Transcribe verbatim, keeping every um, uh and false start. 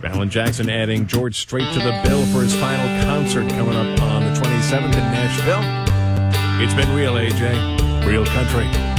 Alan Jackson adding George Strait to the bill for his final concert coming up on the twenty-seventh in Nashville. It's been real, A J. Real country.